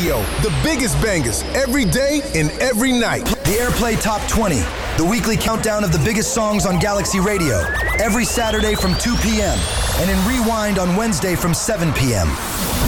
Radio, the biggest bangers every day and every night. The Airplay Top 20, the weekly countdown of the biggest songs on Galaxy Radio, every Saturday from 2 p.m. and in Rewind on Wednesday from 7 p.m.